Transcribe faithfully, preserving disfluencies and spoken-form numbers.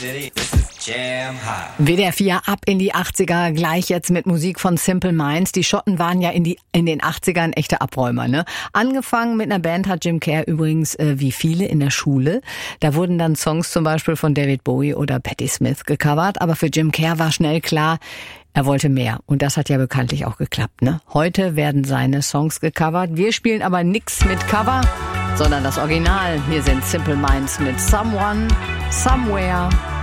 City, this is Jam Hot. W D R vier ab in die achtziger, gleich jetzt mit Musik von Simple Minds. Die Schotten waren ja in die in den achtzigern echte Abräumer, ne? Angefangen mit einer Band hat Jim Kerr übrigens äh, wie viele in der Schule. Da wurden dann Songs zum Beispiel von David Bowie oder Patti Smith gecovert. Aber für Jim Kerr war schnell klar, er wollte mehr. Und das hat ja bekanntlich auch geklappt, ne? Heute werden seine Songs gecovert. Wir spielen aber nix mit Cover, sondern das Original. Hier sind Simple Minds mit Someone, Somewhere.